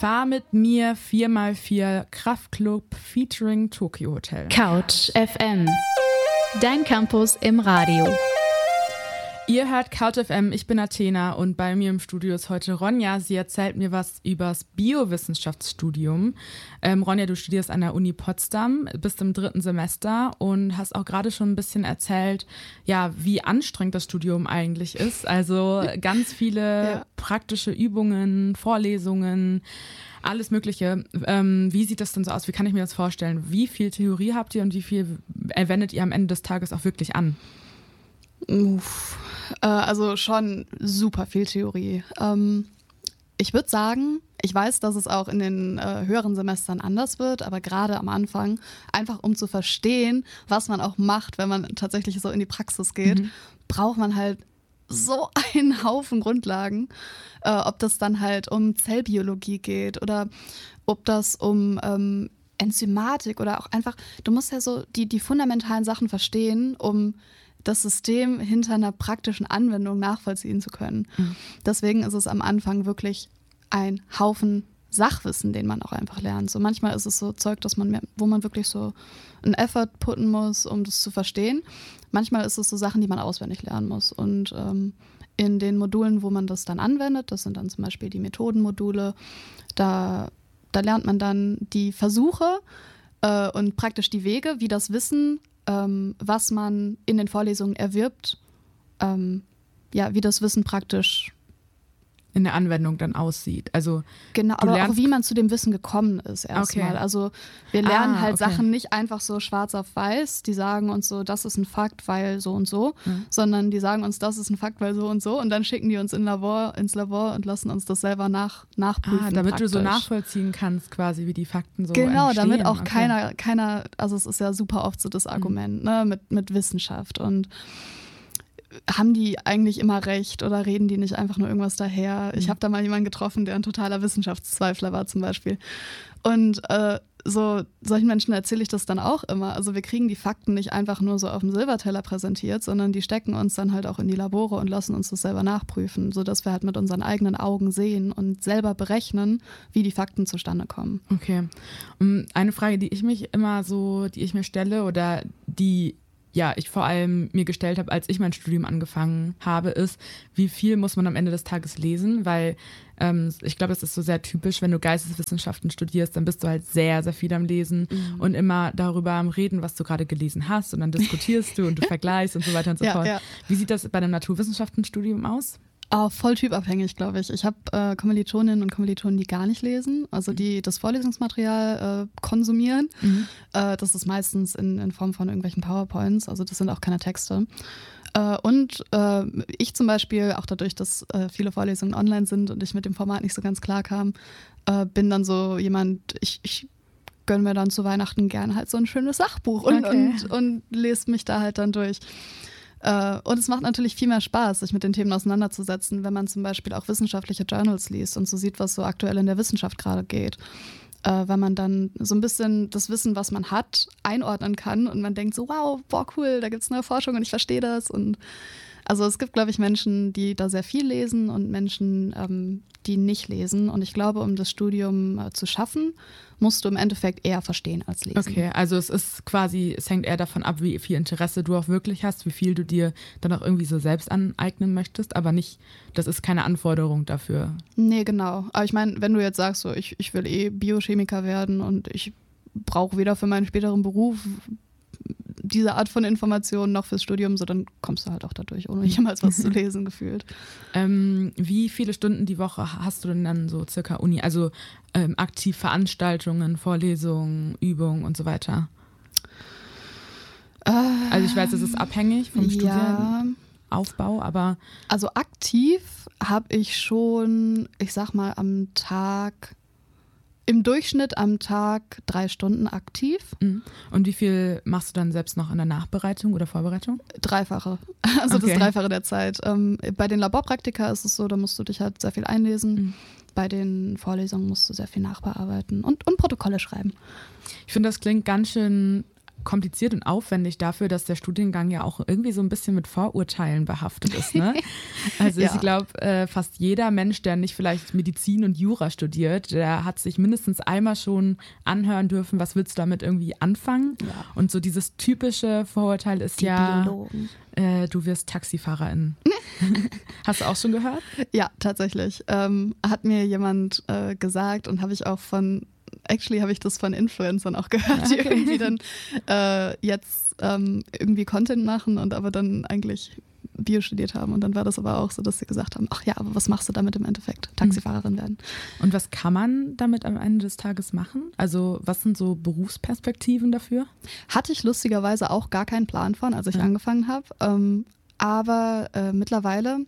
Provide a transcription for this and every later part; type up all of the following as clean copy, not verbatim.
Fahr mit mir 4x4 Kraftclub featuring Tokyo Hotel. Couch FM, dein Campus im Radio. Ihr hört Couch FM, ich bin Athena und bei mir im Studio ist heute Ronja. Sie erzählt mir was übers Biowissenschaftsstudium. Ronja, du studierst an der Uni Potsdam, bist im 3. Semester und hast auch gerade schon ein bisschen erzählt, ja, wie anstrengend das Studium eigentlich ist. Also ganz viele praktische Übungen, Vorlesungen, alles Mögliche. Wie sieht das denn so aus? Wie kann ich mir das vorstellen? Wie viel Theorie habt ihr und wie viel wendet ihr am Ende des Tages auch wirklich an? Also schon super viel Theorie. Ich würde sagen, ich weiß, dass es auch in den höheren Semestern anders wird, aber gerade am Anfang, einfach um zu verstehen, was man auch macht, wenn man tatsächlich so in die Praxis geht, braucht man halt so einen Haufen Grundlagen. Ob das dann halt um Zellbiologie geht oder ob das um Enzymatik oder auch einfach, du musst ja so die fundamentalen Sachen verstehen, um das System hinter einer praktischen Anwendung nachvollziehen zu können. Deswegen ist es am Anfang wirklich ein Haufen Sachwissen, den man auch einfach lernt. So manchmal ist es so Zeug, wo man wirklich so einen Effort putten muss, um das zu verstehen. Manchmal ist es so Sachen, die man auswendig lernen muss. Und in den Modulen, wo man das dann anwendet, das sind dann zum Beispiel die Methodenmodule, da lernt man dann die Versuche und praktisch die Wege, wie das Wissen, was man in den Vorlesungen erwirbt, wie das Wissen praktisch in der Anwendung dann aussieht. Also genau, aber auch wie man zu dem Wissen gekommen ist erstmal. Okay. Also wir lernen Sachen nicht einfach so schwarz auf weiß, die sagen uns so, das ist ein Fakt, weil so und so, sondern die sagen uns, das ist ein Fakt, weil so und so und dann schicken die uns ins Labor und lassen uns das selber nachprüfen. Damit praktisch. du so nachvollziehen kannst quasi, wie die Fakten so genau, entstehen. damit auch keiner, also es ist ja super oft so das Argument, ne, mit Wissenschaft und haben die eigentlich immer recht oder reden die nicht einfach nur irgendwas daher? Ich habe da mal jemanden getroffen, der ein totaler Wissenschaftszweifler war zum Beispiel. Und solchen Menschen erzähle ich das dann auch immer. Also wir kriegen die Fakten nicht einfach nur so auf dem Silberteller präsentiert, sondern die stecken uns dann halt auch in die Labore und lassen uns das selber nachprüfen, sodass wir halt mit unseren eigenen Augen sehen und selber berechnen, wie die Fakten zustande kommen. Okay. Eine Frage, die ich mir stelle oder die ich vor allem mir gestellt habe, als ich mein Studium angefangen habe, ist, wie viel muss man am Ende des Tages lesen? Weil ich glaube, das ist so sehr typisch, wenn du Geisteswissenschaften studierst, dann bist du halt sehr, sehr viel am Lesen und immer darüber am Reden, was du gerade gelesen hast und dann diskutierst du und du vergleichst und so weiter und so fort. Ja. Wie sieht das bei einem Naturwissenschaftenstudium aus? Voll typabhängig, glaube ich. Ich habe Kommilitoninnen und Kommilitonen, die gar nicht lesen, also die das Vorlesungsmaterial konsumieren. Das ist meistens in Form von irgendwelchen PowerPoints, also das sind auch keine Texte. Und ich zum Beispiel, auch dadurch, dass viele Vorlesungen online sind und ich mit dem Format nicht so ganz klar kam, bin dann so jemand, ich gönne mir dann zu Weihnachten gern halt so ein schönes Sachbuch und lese mich da halt dann durch. Und es macht natürlich viel mehr Spaß, sich mit den Themen auseinanderzusetzen, wenn man zum Beispiel auch wissenschaftliche Journals liest und so sieht, was so aktuell in der Wissenschaft gerade geht. Weil man dann so ein bisschen das Wissen, was man hat, einordnen kann und man denkt so, wow, boah, cool, da gibt es neue Forschung und ich verstehe das. Und also es gibt, glaube ich, Menschen, die da sehr viel lesen und Menschen, die nicht lesen. Und ich glaube, um das Studium zu schaffen, musst du im Endeffekt eher verstehen als lesen. Okay, also es hängt eher davon ab, wie viel Interesse du auch wirklich hast, wie viel du dir dann auch irgendwie so selbst aneignen möchtest, aber nicht, das ist keine Anforderung dafür. Nee, genau. Aber ich meine, wenn du jetzt sagst, so ich will Biochemiker werden und ich brauche weder für meinen späteren Beruf diese Art von Informationen noch fürs Studium, so dann kommst du halt auch dadurch, ohne jemals was zu lesen gefühlt. Wie viele Stunden die Woche hast du denn dann so circa Uni? Also aktiv Veranstaltungen, Vorlesungen, Übungen und so weiter? Also ich weiß, es ist abhängig vom Studienaufbau, aber... Also aktiv habe ich schon, ich sag mal, im Durchschnitt am Tag 3 Stunden aktiv. Und wie viel machst du dann selbst noch in der Nachbereitung oder Vorbereitung? Dreifache. Also das Dreifache der Zeit. Bei den Laborpraktika ist es so, da musst du dich halt sehr viel einlesen. Bei den Vorlesungen musst du sehr viel nachbearbeiten und Protokolle schreiben. Ich finde, das klingt ganz schön kompliziert und aufwendig dafür, dass der Studiengang ja auch irgendwie so ein bisschen mit Vorurteilen behaftet ist. Ne? Also ich glaube, fast jeder Mensch, der nicht vielleicht Medizin und Jura studiert, der hat sich mindestens einmal schon anhören dürfen, was willst du damit irgendwie anfangen? Ja. Und so dieses typische Vorurteil ist die Biologen. Du wirst Taxifahrerin. Hast du auch schon gehört? Ja, tatsächlich. Hat mir jemand gesagt und habe ich das von Influencern auch gehört, die irgendwie dann jetzt irgendwie Content machen und aber dann eigentlich Bio studiert haben. Und dann war das aber auch so, dass sie gesagt haben, ach ja, aber was machst du damit im Endeffekt? Taxifahrerin werden. Und was kann man damit am Ende des Tages machen? Also was sind so Berufsperspektiven dafür? Hatte ich lustigerweise auch gar keinen Plan von, als ich angefangen habe. Aber mittlerweile,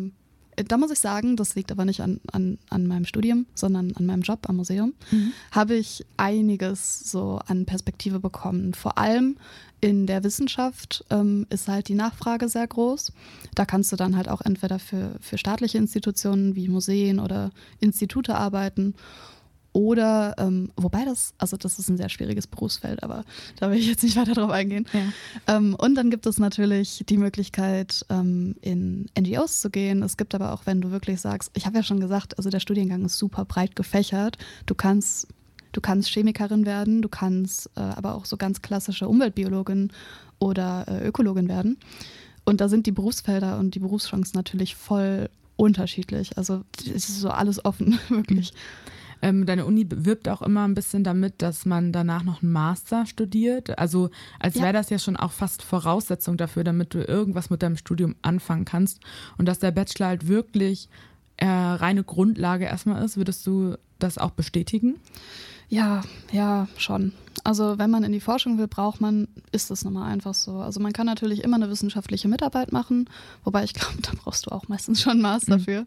da muss ich sagen, das liegt aber nicht an meinem Studium, sondern an meinem Job am Museum, habe ich einiges so an Perspektive bekommen. Vor allem in der Wissenschaft ist halt die Nachfrage sehr groß. Da kannst du dann halt auch entweder für staatliche Institutionen wie Museen oder Institute arbeiten. Oder, wobei das ist ein sehr schwieriges Berufsfeld, aber da will ich jetzt nicht weiter drauf eingehen. Ja. Und dann gibt es natürlich die Möglichkeit, in NGOs zu gehen. Es gibt aber auch, wenn du wirklich sagst, ich habe ja schon gesagt, also der Studiengang ist super breit gefächert. Du kannst Chemikerin werden, du kannst aber auch so ganz klassische Umweltbiologin oder Ökologin werden. Und da sind die Berufsfelder und die Berufschancen natürlich voll unterschiedlich. Also es ist so alles offen, wirklich. Deine Uni wirbt auch immer ein bisschen damit, dass man danach noch einen Master studiert. Also als wäre das ja schon auch fast Voraussetzung dafür, damit du irgendwas mit deinem Studium anfangen kannst. Und dass der Bachelor halt wirklich reine Grundlage erstmal ist. Würdest du das auch bestätigen? Ja, schon. Also wenn man in die Forschung will, ist das nun mal einfach so. Also man kann natürlich immer eine wissenschaftliche Mitarbeit machen, wobei ich glaube, da brauchst du auch meistens schon einen Master für.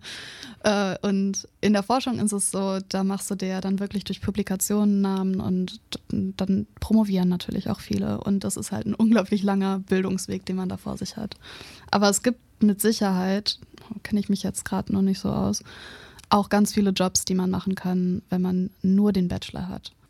Und in der Forschung ist es so, da machst du dir ja dann wirklich durch Publikationen Namen und dann promovieren natürlich auch viele. Und das ist halt ein unglaublich langer Bildungsweg, den man da vor sich hat. Aber es gibt mit Sicherheit, kenne ich mich jetzt gerade noch nicht so aus, auch ganz viele Jobs, die man machen kann, wenn man nur den Bachelor hat.